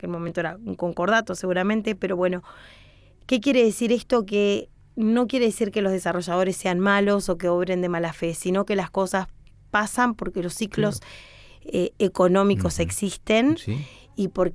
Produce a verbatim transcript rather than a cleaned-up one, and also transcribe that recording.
aquel momento era un concordato seguramente, pero bueno, ¿qué quiere decir esto? Que no quiere decir que los desarrolladores sean malos o que obren de mala fe, sino que las cosas pasan porque los ciclos Claro. eh, económicos Ujú. existen Sí. y porque